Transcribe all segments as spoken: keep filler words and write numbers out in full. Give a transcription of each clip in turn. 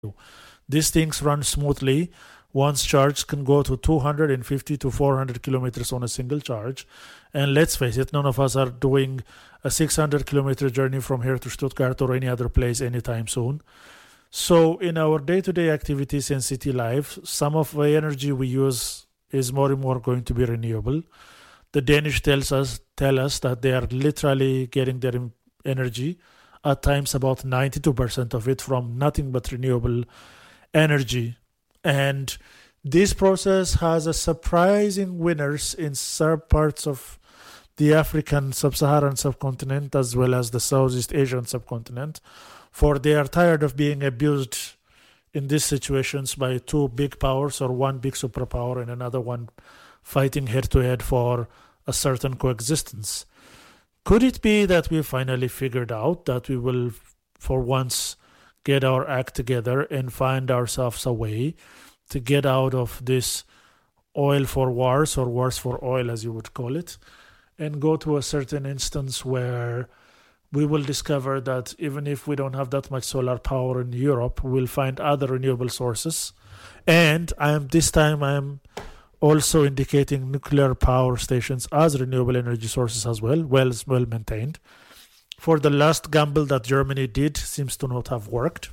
These things run smoothly. Once charged can go to two hundred fifty to four hundred kilometers on a single charge. And let's face it, none of us are doing a six hundred kilometer journey from here to Stuttgart or any other place anytime soon. So in our day-to-day activities in city life, some of the energy we use is more and more going to be renewable. The Danish tells us tell us that they are literally getting their em- energy, at times about ninety-two percent of it, from nothing but renewable energy. And this process has a surprising winners in some parts of the African sub-Saharan subcontinent as well as the Southeast Asian subcontinent, for they are tired of being abused in these situations by two big powers or one big superpower and another one fighting head-to-head for a certain coexistence. Could it be that we finally figured out that we will, for once, get our act together and find ourselves a way to get out of this oil for wars, or wars for oil as you would call it, and go to a certain instance where we will discover that even if we don't have that much solar power in Europe, we'll find other renewable sources. And I am this time I am also indicating nuclear power stations as renewable energy sources as well, well well maintained. For the last gamble that Germany did seems to not have worked.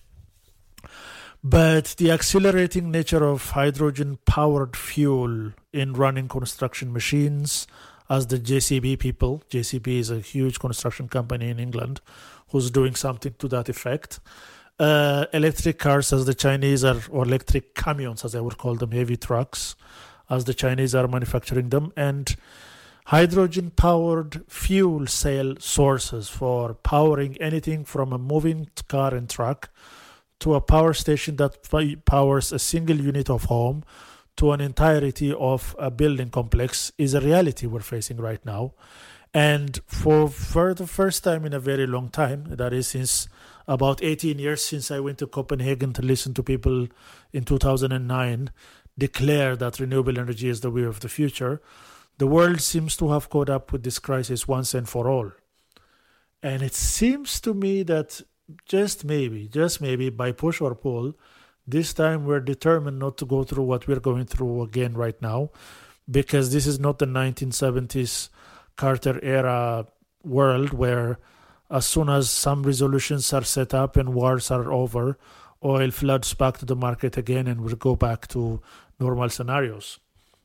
But the accelerating nature of hydrogen-powered fuel in running construction machines, as the J C B people, J C B is a huge construction company in England who's doing something to that effect. Uh, electric cars, as the Chinese are, or electric camions, as I would call them, heavy trucks, as the Chinese are manufacturing them, and hydrogen-powered fuel cell sources for powering anything from a moving car and truck to a power station that powers a single unit of home to an entirety of a building complex is a reality we're facing right now. And for, for the first time in a very long time, that is since about eighteen years since I went to Copenhagen to listen to people in two thousand nine declare that renewable energy is the way of the future, the world seems to have caught up with this crisis once and for all. And it seems to me that just maybe, just maybe by push or pull, this time we're determined not to go through what we're going through again right now, because this is not the nineteen seventies Carter era world where as soon as some resolutions are set up and wars are over, oil floods back to the market again and we'll go back to normal scenarios.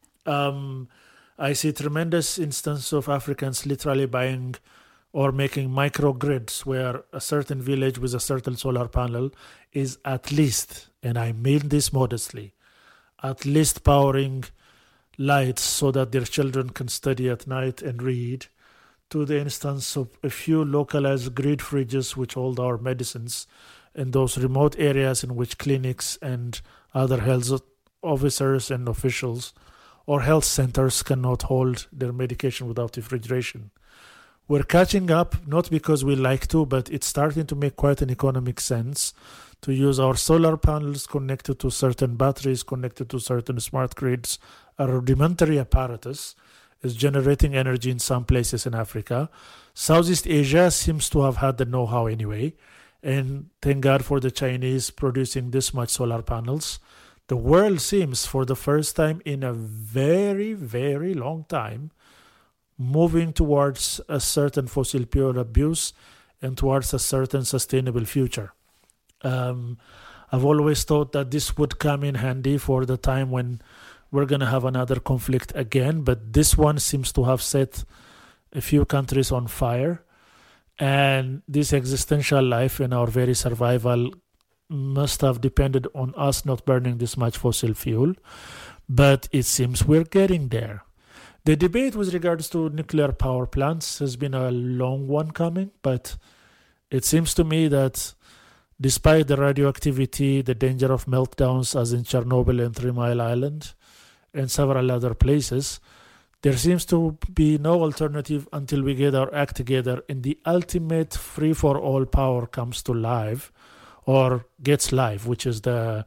Um, I see tremendous instance of Africans literally buying or making microgrids where a certain village with a certain solar panel is at least, and I mean this modestly, at least powering lights so that their children can study at night and read, to the instance of a few localized grid fridges which hold our medicines in those remote areas in which clinics and other health officers and officials or health centers cannot hold their medication without refrigeration. We're catching up, not because we like to, but it's starting to make quite an economic sense to use our solar panels connected to certain batteries, connected to certain smart grids. A rudimentary apparatus is generating energy in some places in Africa. Southeast Asia seems to have had the know-how anyway, and thank God for the Chinese producing this much solar panels. The world seems, for the first time in a very, very long time, moving towards a certain fossil fuel abuse and towards a certain sustainable future. Um, I've always thought that this would come in handy for the time when we're going to have another conflict again, but this one seems to have set a few countries on fire, and this existential life and our very survival must have depended on us not burning this much fossil fuel, but it seems we're getting there. The debate with regards to nuclear power plants has been a long one coming, but it seems to me that despite the radioactivity, the danger of meltdowns as in Chernobyl and Three Mile Island and several other places, there seems to be no alternative until we get our act together and the ultimate free-for-all power comes to life or gets live, which is the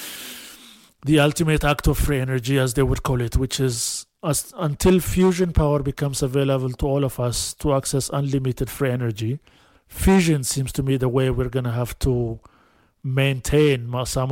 the ultimate act of free energy, as they would call it, which is as, until fusion power becomes available to all of us to access unlimited free energy, fission seems to me the way we're going to have to maintain some